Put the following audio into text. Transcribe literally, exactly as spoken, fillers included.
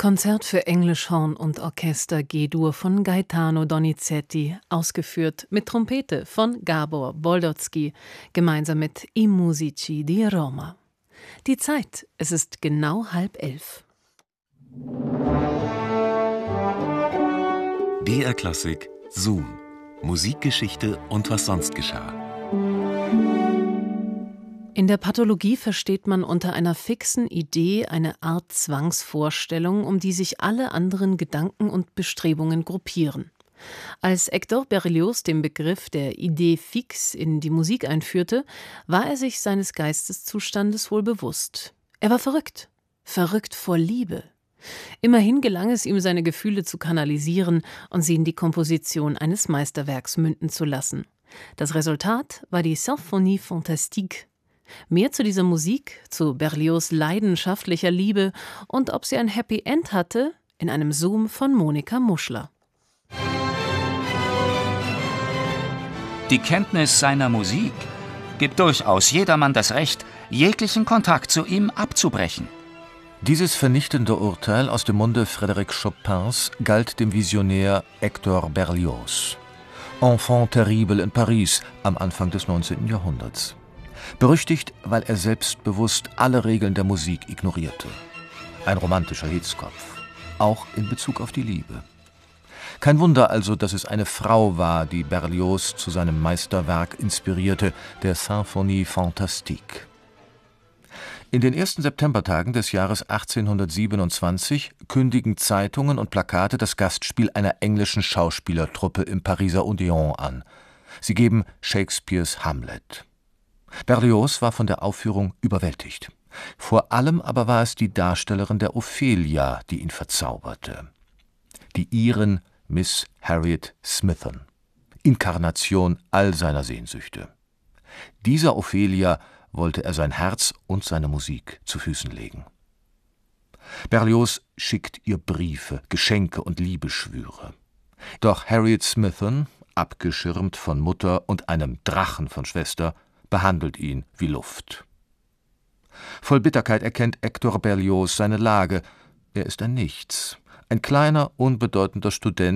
Konzert für Englischhorn und Orchester G-Dur von Gaetano Donizetti, ausgeführt mit Trompete von Gabor Boldotzky, gemeinsam mit I Musici di Roma. Die Zeit, es ist genau halb elf. B R Klassik Zoom. Musikgeschichte und was sonst geschah. In der Pathologie versteht man unter einer fixen Idee eine Art Zwangsvorstellung, um die sich alle anderen Gedanken und Bestrebungen gruppieren. Als Hector Berlioz den Begriff der Idée fixe in die Musik einführte, war er sich seines Geisteszustandes wohl bewusst. Er war verrückt, verrückt vor Liebe. Immerhin gelang es ihm, seine Gefühle zu kanalisieren und sie in die Komposition eines Meisterwerks münden zu lassen. Das Resultat war die Symphonie Fantastique. Mehr zu dieser Musik, zu Berlioz' leidenschaftlicher Liebe und ob sie ein Happy End hatte, in einem Zoom von Monika Muschler. Die Kenntnis seiner Musik gibt durchaus jedermann das Recht, jeglichen Kontakt zu ihm abzubrechen. Dieses vernichtende Urteil aus dem Munde Frédéric Chopins galt dem Visionär Hector Berlioz. Enfant terrible in Paris am Anfang des neunzehnten Jahrhunderts. Berüchtigt, weil er selbstbewusst alle Regeln der Musik ignorierte. Ein romantischer Hitzkopf, auch in Bezug auf die Liebe. Kein Wunder also, dass es eine Frau war, die Berlioz zu seinem Meisterwerk inspirierte, der Symphonie Fantastique. In den ersten Septembertagen des Jahres achtzehnhundertsiebenundzwanzig kündigen Zeitungen und Plakate das Gastspiel einer englischen Schauspielertruppe im Pariser Odéon an. Sie geben Shakespeares Hamlet. Berlioz war von der Aufführung überwältigt. Vor allem aber war es die Darstellerin der Ophelia, die ihn verzauberte. Die Irin Miss Harriet Smithson, Inkarnation all seiner Sehnsüchte. Dieser Ophelia wollte er sein Herz und seine Musik zu Füßen legen. Berlioz schickt ihr Briefe, Geschenke und Liebesschwüre. Doch Harriet Smithson, abgeschirmt von Mutter und einem Drachen von Schwester, behandelt ihn wie Luft. Voll Bitterkeit erkennt Hector Berlioz seine Lage. Er ist ein Nichts, ein kleiner, unbedeutender Student,